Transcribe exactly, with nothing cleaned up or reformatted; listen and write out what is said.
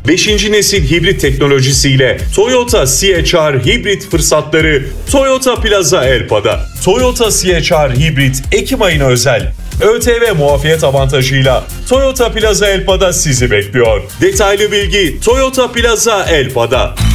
beşinci nesil hibrit teknolojisiyle Toyota C H R hibrit fırsatları Toyota Plaza Elpa'da. Toyota C H R hibrit Ekim ayına özel ÖTV muafiyet avantajıyla Toyota Plaza Elpa'da sizi bekliyor. Detaylı bilgi Toyota Plaza Elpa'da.